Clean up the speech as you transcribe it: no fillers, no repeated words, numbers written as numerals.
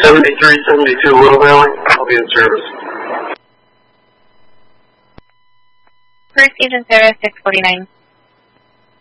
7372 Little Valley. I'll be in service. First Agent Sarah, 649.